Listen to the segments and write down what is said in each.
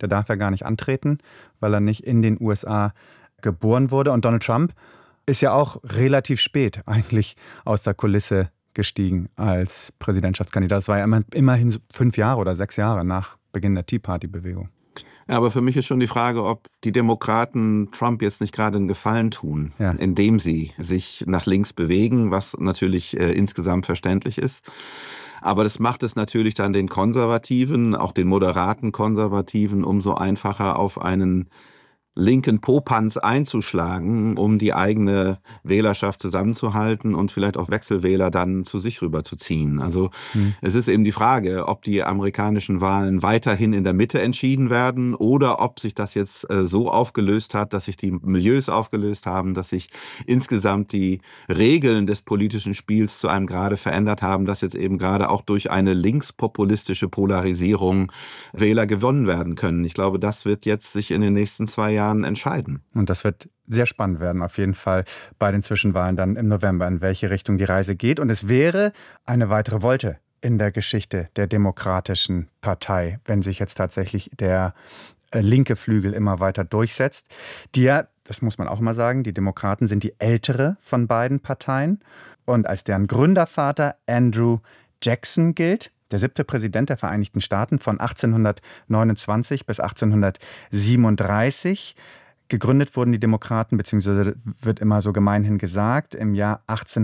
Der darf ja gar nicht antreten, weil er nicht in den USA geboren wurde. Und Donald Trump ist ja auch relativ spät eigentlich aus der Kulisse gestiegen als Präsidentschaftskandidat. Das war ja immerhin 5 Jahre oder 6 Jahre nach Beginn der Tea Party-Bewegung. Ja, aber für mich ist schon die Frage, ob die Demokraten Trump jetzt nicht gerade einen Gefallen tun, indem sie sich nach links bewegen, was natürlich insgesamt verständlich ist. Aber das macht es natürlich dann den Konservativen, auch den moderaten Konservativen, umso einfacher auf einen linken Popanz einzuschlagen, um die eigene Wählerschaft zusammenzuhalten und vielleicht auch Wechselwähler dann zu sich rüberzuziehen. Also es ist eben die Frage, ob die amerikanischen Wahlen weiterhin in der Mitte entschieden werden oder ob sich das jetzt so aufgelöst hat, dass sich die Milieus aufgelöst haben, dass sich insgesamt die Regeln des politischen Spiels zu einem Grade verändert haben, dass jetzt eben gerade auch durch eine linkspopulistische Polarisierung Wähler gewonnen werden können. Ich glaube, das wird jetzt sich in den nächsten 2 Jahren entscheiden. Und das wird sehr spannend werden, auf jeden Fall bei den Zwischenwahlen dann im November, in welche Richtung die Reise geht. Und es wäre eine weitere Wolte in der Geschichte der Demokratischen Partei, wenn sich jetzt tatsächlich der linke Flügel immer weiter durchsetzt. Das muss man auch mal sagen, die Demokraten sind die ältere von beiden Parteien. Und als deren Gründervater Andrew Jackson gilt, der 7. Präsident der Vereinigten Staaten von 1829 bis 1837. Gegründet wurden die Demokraten, beziehungsweise wird immer so gemeinhin gesagt, im Jahr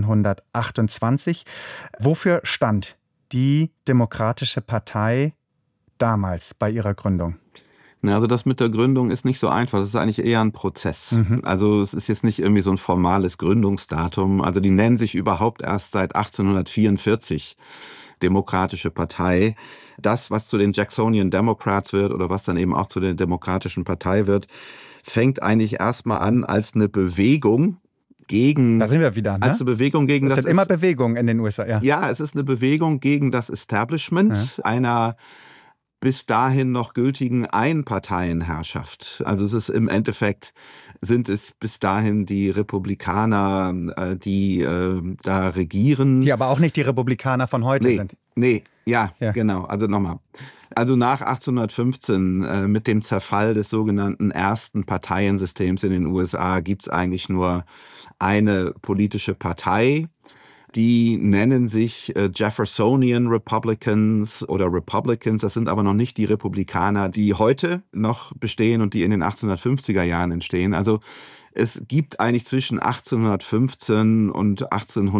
1828. Wofür stand die Demokratische Partei damals bei ihrer Gründung? Also das mit der Gründung ist nicht so einfach. Das ist eigentlich eher ein Prozess. Also es ist jetzt nicht irgendwie so ein formales Gründungsdatum. Also die nennen sich überhaupt erst seit 1844 Demokratische Partei. Das, was zu den Jacksonian Democrats wird oder was dann eben auch zu der Demokratischen Partei wird, fängt eigentlich erstmal an als eine Bewegung gegen... Da sind wir wieder, ne? Als eine Bewegung gegen das... Es sind immer Bewegungen in den USA, ja. Ja, es ist eine Bewegung gegen das Establishment einer bis dahin noch gültigen Einparteienherrschaft. Also es ist im Endeffekt, sind es bis dahin die Republikaner, die da regieren. Die aber auch nicht die Republikaner von heute sind. Ja, genau. Also nochmal. Also nach 1815 mit dem Zerfall des sogenannten ersten Parteiensystems in den USA gibt es eigentlich nur eine politische Partei. Die nennen sich Jeffersonian Republicans oder Republicans. Das sind aber noch nicht die Republikaner, die heute noch bestehen und die in den 1850er Jahren entstehen. Also es gibt eigentlich zwischen 1815 und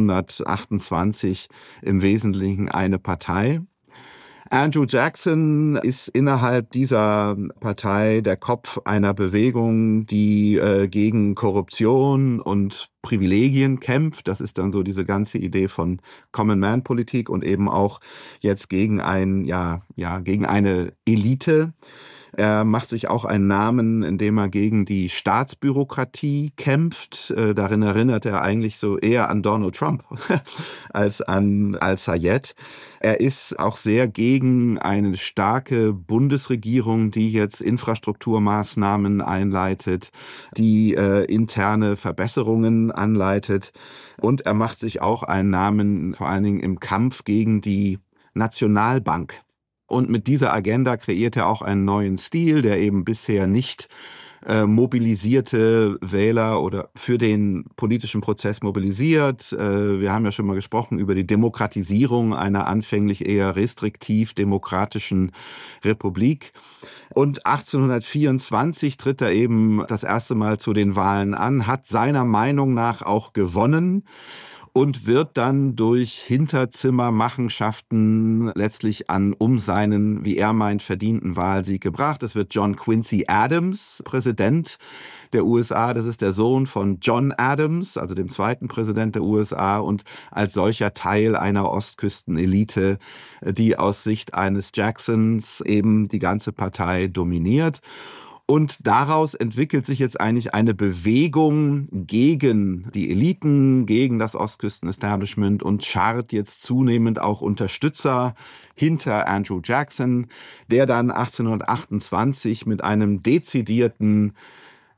1828 im Wesentlichen eine Partei. Andrew Jackson ist innerhalb dieser Partei der Kopf einer Bewegung, die gegen Korruption und Privilegien kämpft. Das ist dann so diese ganze Idee von Common-Man-Politik und eben auch jetzt gegen gegen eine Elite. Er macht sich auch einen Namen, indem er gegen die Staatsbürokratie kämpft. Darin erinnert er eigentlich so eher an Donald Trump als an Al-Sayed. Er ist auch sehr gegen eine starke Bundesregierung, die jetzt Infrastrukturmaßnahmen einleitet, die interne Verbesserungen anleitet. Und er macht sich auch einen Namen, vor allen Dingen im Kampf gegen die Nationalbank. Und mit dieser Agenda kreiert er auch einen neuen Stil, der eben bisher nicht mobilisierte Wähler oder für den politischen Prozess mobilisiert. Wir haben ja schon mal gesprochen über die Demokratisierung einer anfänglich eher restriktiv demokratischen Republik. Und 1824 tritt er eben das erste Mal zu den Wahlen an, hat seiner Meinung nach auch gewonnen und wird dann durch Hinterzimmermachenschaften letztlich um seinen, wie er meint, verdienten Wahlsieg gebracht. Es wird John Quincy Adams Präsident der USA. Das ist der Sohn von John Adams, also dem zweiten Präsident der USA und als solcher Teil einer Ostküstenelite, die aus Sicht eines Jacksons eben die ganze Partei dominiert. Und daraus entwickelt sich jetzt eigentlich eine Bewegung gegen die Eliten, gegen das Ostküsten-Establishment und scharrt jetzt zunehmend auch Unterstützer hinter Andrew Jackson, der dann 1828 mit einem dezidierten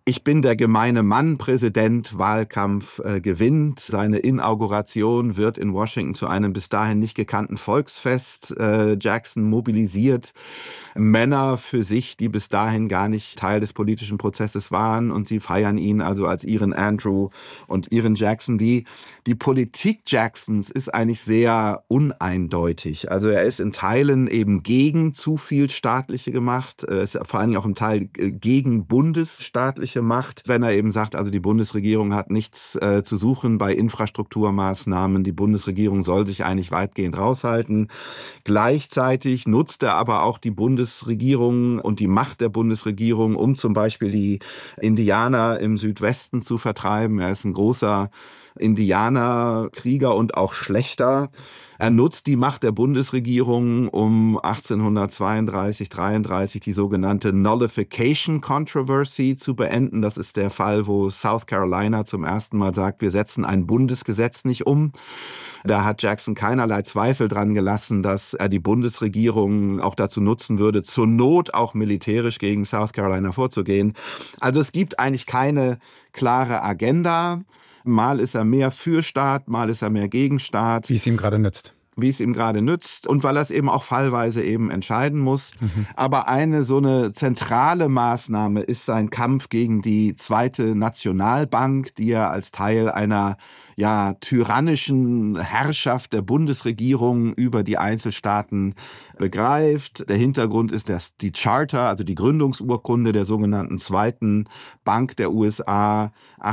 Ich bin der gemeine Mann, Präsident, Wahlkampf gewinnt. Seine Inauguration wird in Washington zu einem bis dahin nicht gekannten Volksfest. Jackson mobilisiert Männer für sich, die bis dahin gar nicht Teil des politischen Prozesses waren, und sie feiern ihn also als ihren Andrew und ihren Jackson. Die Politik Jacksons ist eigentlich sehr uneindeutig. Also er ist in Teilen eben gegen zu viel staatliche Macht, ist vor allem auch im Teil gegen bundesstaatliche Macht, wenn er eben sagt, also die Bundesregierung hat nichts zu suchen bei Infrastrukturmaßnahmen, die Bundesregierung soll sich eigentlich weitgehend raushalten. Gleichzeitig nutzt er aber auch die Bundesregierung und die Macht der Bundesregierung, um zum Beispiel die Indianer im Südwesten zu vertreiben. Er ist ein großer Indianerkrieger und auch Schlächter. Er nutzt die Macht der Bundesregierung, um 1832, 33 die sogenannte Nullification Controversy zu beenden. Das ist der Fall, wo South Carolina zum ersten Mal sagt, wir setzen ein Bundesgesetz nicht um. Da hat Jackson keinerlei Zweifel dran gelassen, dass er die Bundesregierung auch dazu nutzen würde, zur Not auch militärisch gegen South Carolina vorzugehen. Also es gibt eigentlich keine klare Agenda. Mal ist er mehr für Staat, mal ist er mehr gegen Staat. Wie es ihm gerade nützt. Wie es ihm gerade nützt und weil er es eben auch fallweise eben entscheiden muss. Aber so eine zentrale Maßnahme ist sein Kampf gegen die zweite Nationalbank, die er als Teil einer tyrannischen Herrschaft der Bundesregierung über die Einzelstaaten begreift. Der Hintergrund ist, dass die Charter, also die Gründungsurkunde der sogenannten Zweiten Bank der USA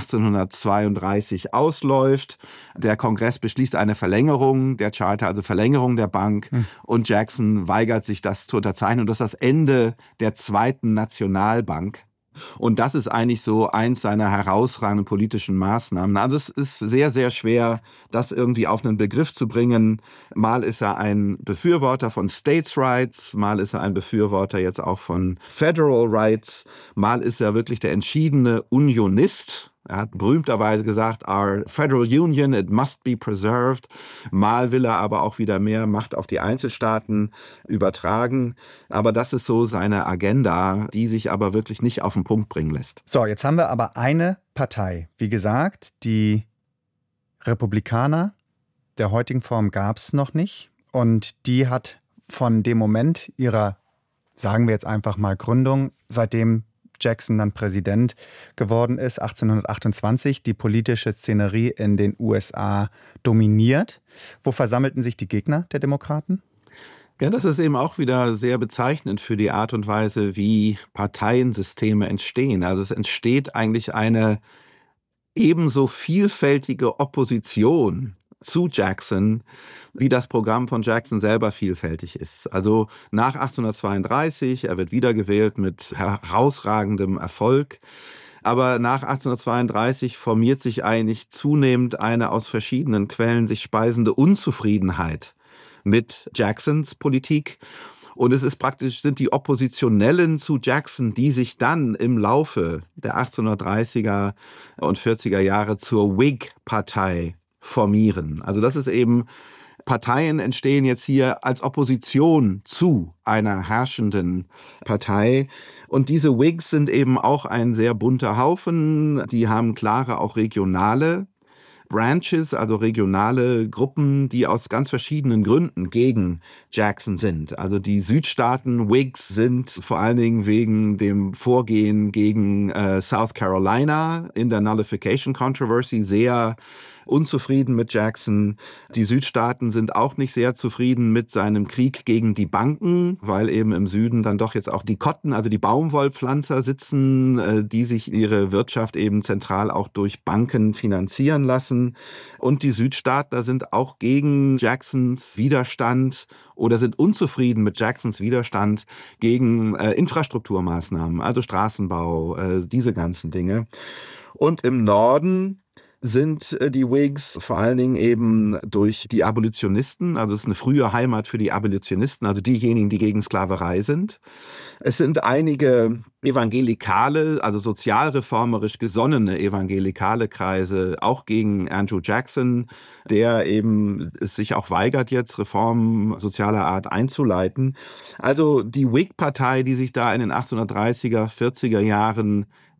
1832 ausläuft. Der Kongress beschließt eine Verlängerung der Charter, also Verlängerung der Bank, und Jackson weigert sich, das zu unterzeichnen. Und das ist das Ende der Zweiten Nationalbank. Und das ist eigentlich so eins seiner herausragenden politischen Maßnahmen. Also es ist sehr, sehr schwer, das irgendwie auf einen Begriff zu bringen. Mal ist er ein Befürworter von States' Rights, mal ist er ein Befürworter jetzt auch von Federal Rights, mal ist er wirklich der entschiedene Unionist. Er hat berühmterweise gesagt, our federal union, it must be preserved. Mal will er aber auch wieder mehr Macht auf die Einzelstaaten übertragen. Aber das ist so seine Agenda, die sich aber wirklich nicht auf den Punkt bringen lässt. So, jetzt haben wir aber eine Partei. Wie gesagt, die Republikaner der heutigen Form gab es noch nicht. Und die hat von dem Moment ihrer, sagen wir jetzt einfach mal, Gründung, seitdem Jackson dann Präsident geworden ist, 1828, die politische Szenerie in den USA dominiert. Wo versammelten sich die Gegner der Demokraten? Ja, das ist eben auch wieder sehr bezeichnend für die Art und Weise, wie Parteiensysteme entstehen. Also es entsteht eigentlich eine ebenso vielfältige Opposition zu Jackson, wie das Programm von Jackson selber vielfältig ist. Also nach 1832, er wird wiedergewählt mit herausragendem Erfolg, aber nach 1832 formiert sich eigentlich zunehmend eine aus verschiedenen Quellen sich speisende Unzufriedenheit mit Jacksons Politik. Und es ist praktisch, sind die Oppositionellen zu Jackson, die sich dann im Laufe der 1830er und 40er Jahre zur Whig-Partei formieren. Also das ist eben, Parteien entstehen jetzt hier als Opposition zu einer herrschenden Partei. Und diese Whigs sind eben auch ein sehr bunter Haufen. Die haben klare auch regionale Branches, also regionale Gruppen, die aus ganz verschiedenen Gründen gegen Jackson sind. Also die Südstaaten Whigs sind vor allen Dingen wegen dem Vorgehen gegen South Carolina in der Nullification Controversy sehr unzufrieden mit Jackson. Die Südstaaten sind auch nicht sehr zufrieden mit seinem Krieg gegen die Banken, weil eben im Süden dann doch jetzt auch die Cotton, also die Baumwollpflanzer sitzen, die sich ihre Wirtschaft eben zentral auch durch Banken finanzieren lassen. Und die Südstaatler sind auch gegen Jacksons Widerstand oder sind unzufrieden mit Jacksons Widerstand gegen Infrastrukturmaßnahmen, also Straßenbau, diese ganzen Dinge. Und im Norden sind die Whigs vor allen Dingen eben durch die Abolitionisten, also es ist eine frühe Heimat für die Abolitionisten, also diejenigen, die gegen Sklaverei sind. Es sind einige evangelikale, also sozialreformerisch gesonnene evangelikale Kreise, auch gegen Andrew Jackson, der eben es sich auch weigert, jetzt Reformen sozialer Art einzuleiten. Also die Whig-Partei, die sich da in den 1830er, 40er Jahren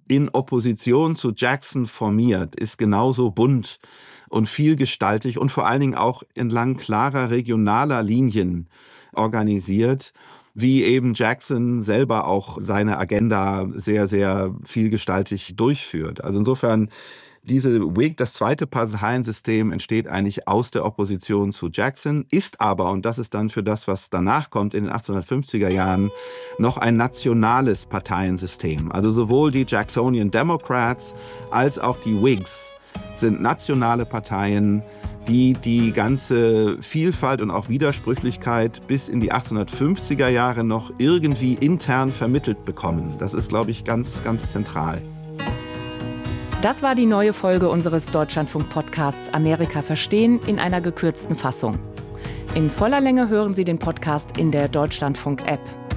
in Opposition zu Jackson formiert, ist genauso bunt und vielgestaltig und vor allen Dingen auch entlang klarer regionaler Linien organisiert, wie eben Jackson selber auch seine Agenda sehr, sehr vielgestaltig durchführt. Also insofern, das zweite Parteiensystem entsteht eigentlich aus der Opposition zu Jackson, ist aber, und das ist dann für das, was danach kommt in den 1850er Jahren, noch ein nationales Parteiensystem. Also sowohl die Jacksonian Democrats als auch die Whigs sind nationale Parteien, die die ganze Vielfalt und auch Widersprüchlichkeit bis in die 1850er Jahre noch irgendwie intern vermittelt bekommen. Das ist, glaube ich, ganz, ganz zentral. Das war die neue Folge unseres Deutschlandfunk-Podcasts Amerika verstehen in einer gekürzten Fassung. In voller Länge hören Sie den Podcast in der Deutschlandfunk-App